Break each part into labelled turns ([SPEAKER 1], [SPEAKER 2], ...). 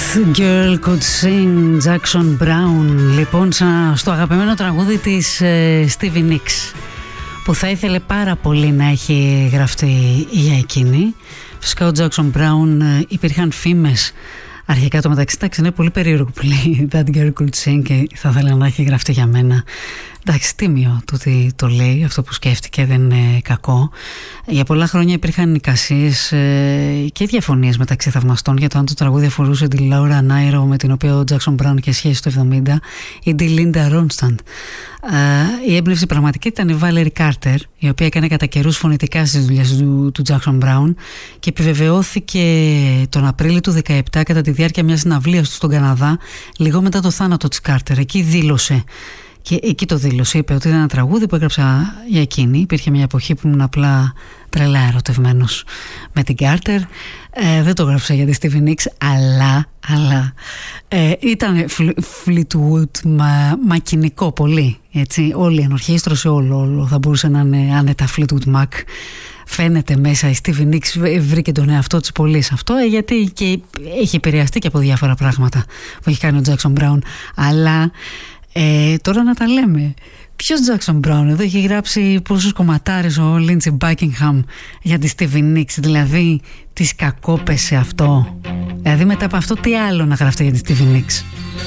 [SPEAKER 1] Girl Could Sing, Jackson Brown. Λοιπόν, στο αγαπημένο τραγούδι της Stevie Nicks, που θα ήθελε πάρα πολύ να έχει γραφτεί για εκείνη. Φυσικά ο Jackson Brown, υπήρχαν φήμες αρχικά, το μεταξύ, εντάξει, είναι πολύ περίεργο που λέει That Girl Could Sing και θα ήθελα να έχει γραφτεί για μένα. Εντάξει, τίμιο το ότι το λέει, αυτό που σκέφτηκε δεν είναι κακό. Για πολλά χρόνια υπήρχαν εικασίες και διαφωνίες μεταξύ θαυμαστών για το αν το τραγούδι αφορούσε τη Λάουρα Νάιρο, με την οποία ο Jackson Brown είχε σχέση το 70, ή τη Λίντα Ρόνσταντ. Η έμπνευση πραγματική ήταν η Βάλερη Κάρτερ, η οποία έκανε κατά καιρούς φωνητικά στις δουλειές του Jackson Brown και επιβεβαιώθηκε τον Απρίλιο του 2017 κατά τη διάρκεια μιας συναυλίας του στον Καναδά, λίγο μετά το θάνατο της Κάρτερ. Εκεί δήλωσε. Και εκεί το δήλωσε, είπε ότι ήταν ένα τραγούδι που έγραψα για εκείνη. Υπήρχε μια εποχή που ήμουν απλά τρελά ερωτευμένος με την Κάρτερ. Δεν το έγραψα για τη Stevie Nicks, αλλά ήταν Fleetwood μακινικό πολύ, έτσι. Όλη η ενορχήστρωση, όλο θα μπορούσε να είναι άνετα Fleetwood Mac. Φαίνεται μέσα η Stevie Nicks βρήκε τον εαυτό της πολύ σε αυτό, γιατί και έχει επηρεαστεί και από διάφορα πράγματα που έχει κάνει ο Jackson Brown. Αλλά τώρα να τα λέμε, ποιος Jackson Brown εδώ έχει γράψει πόσους κομματάρες ο Lindsey Buckingham για τη Stevie Nicks, δηλαδή της κακόπεσε αυτό. Δηλαδή μετά από αυτό τι άλλο να γράφτε για τη Stevie Nicks.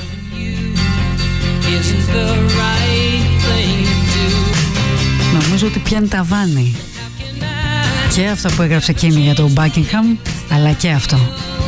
[SPEAKER 1] Νομίζω ότι πιάνει ταβάνι και αυτά που έγραψε εκείνη για τον Buckingham, αλλά και αυτό.